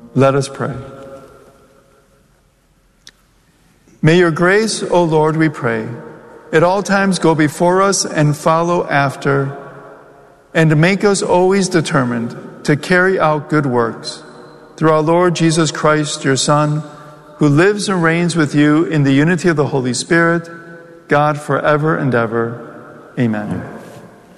Let us pray. May your grace, O Lord, we pray, at all times go before us and follow after, and to make us always determined to carry out good works. Through our Lord Jesus Christ, your Son, who lives and reigns with you in the unity of the Holy Spirit, God forever and ever. Amen.